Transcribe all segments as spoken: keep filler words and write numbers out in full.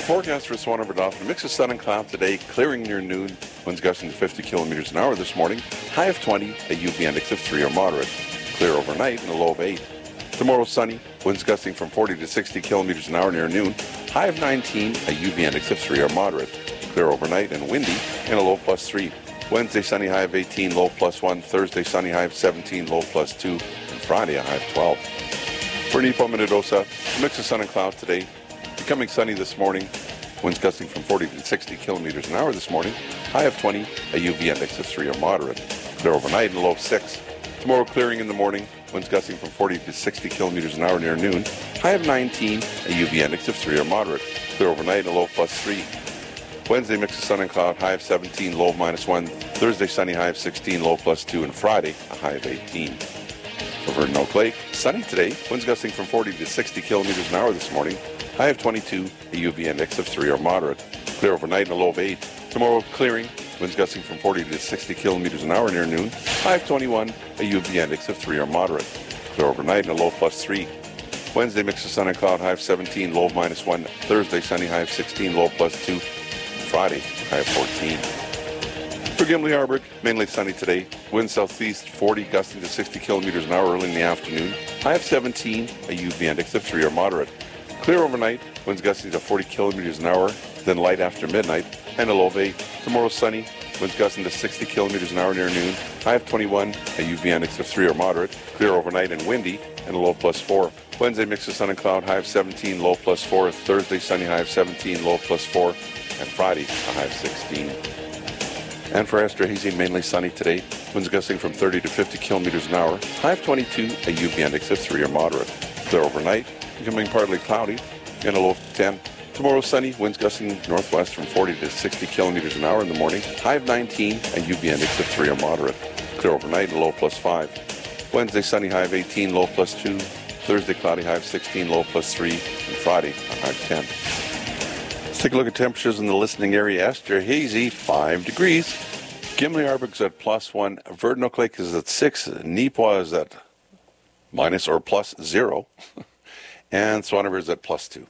The forecast for Swan River Dauphin, mix of sun and cloud today, clearing near noon. Winds gusting to fifty kilometers an hour this morning. High of twenty, a U V index of three or moderate. Clear overnight and a low of eight. Tomorrow sunny, winds gusting from forty to sixty kilometers an hour near noon. High of nineteen, a U V index of three or moderate. Clear overnight and windy and a low plus three. Wednesday sunny, high of eighteen, low plus one. Thursday sunny, high of seventeen, low plus two. And Friday a high of twelve. For Nipo Minnedosa, mix of sun and cloud today. Becoming sunny this morning. Winds gusting from forty to sixty kilometers an hour this morning. High of twenty, a U V index of three or moderate. Clear overnight and a low of six. Tomorrow clearing in the morning. Winds gusting from forty to sixty kilometers an hour near noon. High of nineteen, a U V index of three or moderate. Clear overnight and a low of plus three. Wednesday mix of sun and cloud. High of seventeen, low of minus one. Thursday sunny, high of sixteen, low plus two. And Friday a high of eighteen. For Verdun Oak Lake, sunny today. Winds gusting from forty to sixty kilometers an hour this morning. High of twenty-two, a U V index of three or moderate. Clear overnight and a low of eight. Tomorrow clearing, winds gusting from forty to sixty kilometers an hour near noon. High of twenty-one, a U V index of three or moderate. Clear overnight and a low plus three. Wednesday mix of sun and cloud, high of seventeen, low of minus one. Thursday sunny, high of sixteen, low plus two. Friday, high of fourteen. For Gimli Harburg, mainly sunny today. Wind southeast forty, gusting to sixty kilometers an hour early in the afternoon. High of seventeen, a U V index of three or moderate. Clear overnight, winds gusting to forty kilometers an hour, then light after midnight, and a low of eight. Tomorrow sunny, winds gusting to sixty kilometers an hour near noon. High of twenty-one, a U V index of three or moderate. Clear overnight and windy, and a low of plus four. Wednesday mix of sun and cloud, high of seventeen, low plus four. Thursday sunny, high of seventeen, low plus four. And Friday, a high of sixteen. And for Esterhazy, mainly sunny today. Winds gusting from thirty to fifty kilometers an hour. High of twenty-two, a U V index of three or moderate. Clear overnight, becoming partly cloudy, and a low of ten. Tomorrow sunny, winds gusting northwest from forty to sixty kilometers an hour in the morning. High of nineteen, a U V index of three or moderate. Clear overnight and a low plus five. Wednesday sunny, high of eighteen, low plus two. Thursday cloudy, high of sixteen, low plus three. And Friday, a high of ten. Let's take a look at temperatures in the listening area. Esterhazy, five degrees. Gimli Harburg's at plus one. Verdun Oak Lake is at six. Neepawa is at minus or plus zero. And Swan River is at plus two.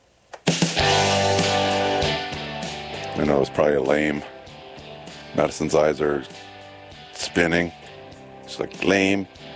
I know it's probably lame. Madison's eyes are spinning. It's like lame.